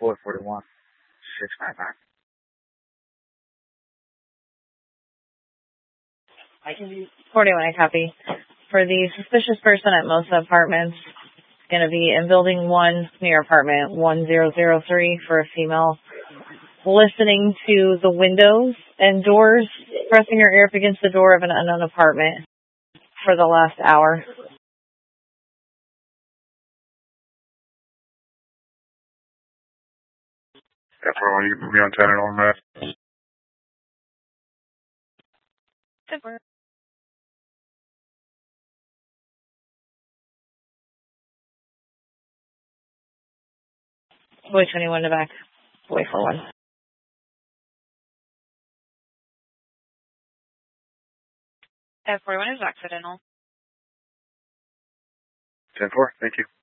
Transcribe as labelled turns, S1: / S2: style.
S1: 441 699.
S2: I can do 41, I copy. For the suspicious person at Mosa Apartments, it's going to be in building 1 near apartment 1003 for a female, listening to the windows and doors, pressing her ear up against the door of an unknown apartment for the last hour.
S1: That's all. You can put me on 10 and on that.
S2: Super. Boy 21 to back. Boy 41.
S3: F41 is accidental.
S1: 10-4, thank you.